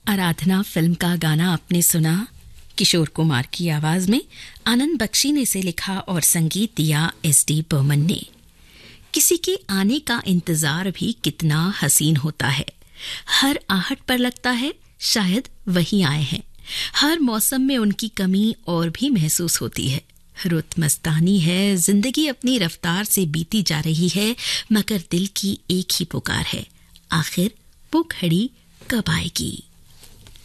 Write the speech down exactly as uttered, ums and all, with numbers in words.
आराधना film का गाना आपने सुना किशोर कुमार की आवाज में। आनंद बख्शी ने इसे लिखा और संगीत दिया एस डी बर्मन ने। किसी के आने का इंतजार भी कितना हसीन होता है। हर आहट पर लगता है शायद वही आए हैं। हर मौसम में उनकी कमी और भी महसूस होती है। रुत मस्तानी है, जिंदगी अपनी रफ्तार से बीती जा रही है, मगर दिल की एक ही पुकार है, आखिर वो घड़ी कब आएगी।